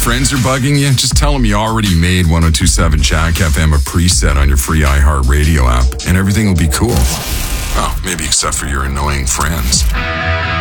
Friends are bugging you? Just tell them you already made 102.7 Jack FM a preset on your free iHeartRadio app, and everything will be cool. Well, maybe except for your annoying friends.